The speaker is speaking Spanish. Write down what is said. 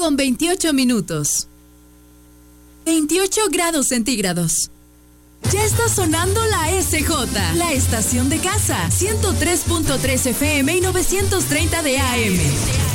9:28. 28 grados centígrados. Ya está sonando la SJ, la estación de casa, 103.3 FM y 930 de AM.